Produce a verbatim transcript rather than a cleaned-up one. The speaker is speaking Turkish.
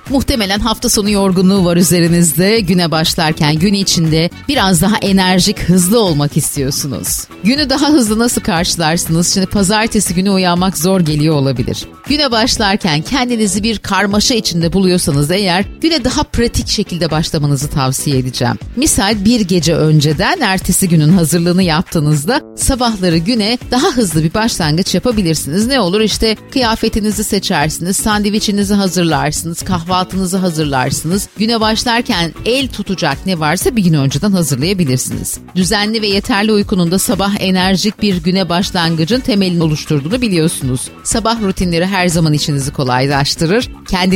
Muhtemelen hafta sonu yorgunluğu var üzerinizde. Güne başlarken gün içinde biraz daha enerjik, hızlı olmak istiyorsunuz. Günü daha hızlı nasıl karşılarsınız? Şimdi pazartesi günü uyanmak zor geliyor olabilir. Güne başlarken kendinizi bir karmaşa içinde buluyorsanız eğer, güne daha pratik şekilde başlamanızı tavsiye edeceğim. Misal bir gece önceden ertesi günün hazırlığını yaptığınızda sabahları güne daha hızlı bir başlangıç yapabilirsiniz. Ne olur işte kıyafetinizi seçersiniz, sandviçinizi hazırlarsınız, kahvaltınızı hazırlarsınız. Güne başlarken el tutacak ne varsa bir gün önceden hazırlayabilirsiniz. Düzenli ve yeterli uykunun da sabah enerjik bir güne başlangıcın temelini oluşturduğunu biliyorsunuz. Sabah rutinleri her zaman işinizi kolaylaştırır. Kendi